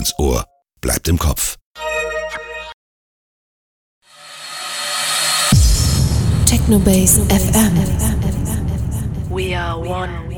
ins Ohr, bleibt im Kopf. Technobase FM. We are one.